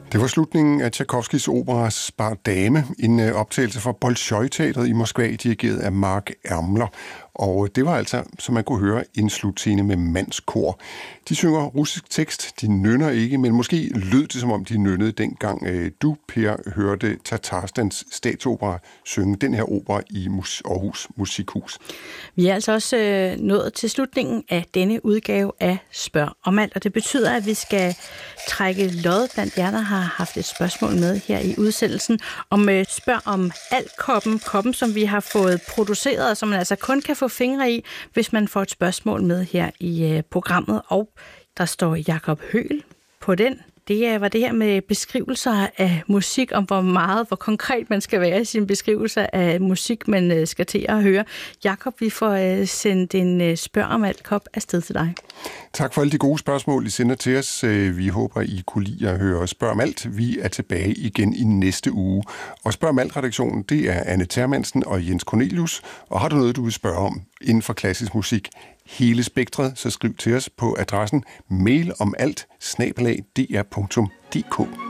Det var slutningen af Tchaikovskys opera Spar Dame, en optagelse fra Bolshoi-teatret i Moskva, dirigeret af Mark Ermler. Og det var altså, som man kunne høre, en slutscene med mandskor. De synger russisk tekst, de nynner ikke, men måske lød det, som om de nynnede dengang du, Per, hørte Tatarstans Statsopera synge den her opera i Aarhus Musikhus. Vi er altså også nået til slutningen af denne udgave af Spørg om alt, og det betyder, at vi skal trække lod blandt jer, der har haft et spørgsmål med her i udsendelsen, om Spørg om alt-koppen, som vi har fået produceret, og som man altså kun kan få fingre i, hvis man får et spørgsmål med her i programmet. Og der står Jakob Høhl på den. Det var det her med beskrivelser af musik, om hvor konkret man skal være i sin beskrivelse af musik, man skal til at høre. Jakob, vi får sendt en Spørg om alt-kop afsted til dig. Tak for alle de gode spørgsmål, I sender til os. Vi håber, I kunne lide at høre Spørg om alt. Vi er tilbage igen i næste uge. Og Spørg om alt-redaktionen, det er Anne Termansen og Jens Cornelius. Og har du noget, du vil spørge om inden for klassisk musik, hele spektret, så skriv til os på adressen mailomalt@dr.dk.